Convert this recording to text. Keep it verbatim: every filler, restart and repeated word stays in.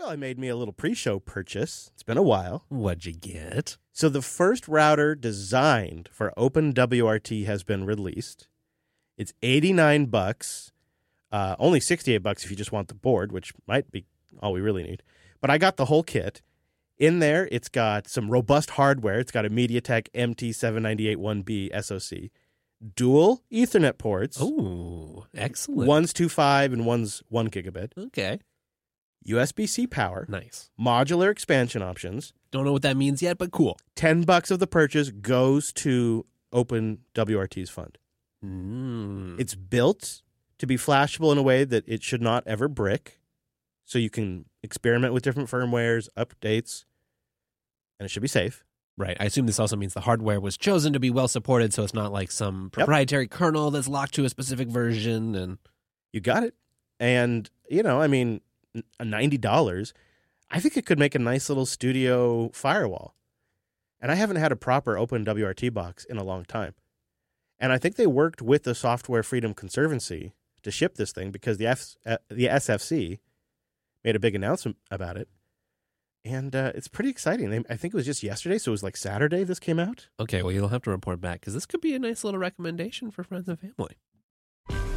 I made me a little pre-show purchase. It's been a while. What'd you get? So the first router designed for OpenWRT has been released. It's eighty-nine bucks, uh, only sixty-eight bucks if you just want the board, which might be all we really need. But I got the whole kit. In there, it's got some robust hardware. It's got a MediaTek M T seven ninety-eight one B S O C, dual Ethernet ports. Oh, excellent. One's two point five and one's one gigabit. Okay. U S B-C power. Nice. Modular expansion options. Don't know what that means yet, but cool. ten bucks of the purchase goes to OpenWRT's fund. Mm. It's built to be flashable in a way that it should not ever brick. So you can experiment with different firmwares, updates, and it should be safe. Right. I assume this also means the hardware was chosen to be well supported, so it's not like some proprietary yep. kernel that's locked to a specific version. And you got it. And, you know, I mean, ninety dollars, I think it could make a nice little studio firewall. And I haven't had a proper OpenWRT box in a long time. And I think they worked with the Software Freedom Conservancy to ship this thing because the F- uh, the S F C made a big announcement about it. And uh, it's pretty exciting. They, I think it was just yesterday, so it was like Saturday this came out. Okay, well, you'll have to report back because this could be a nice little recommendation for friends and family.